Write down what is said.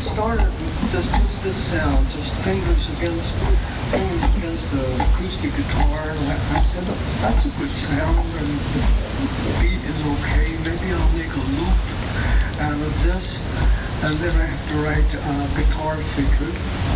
started with just this sound, just fingers against the acoustic guitar, and I said, oh, that's a good sound, and the beat is okay. Maybe I'll make a loop out of this, and then I have to write guitar figures.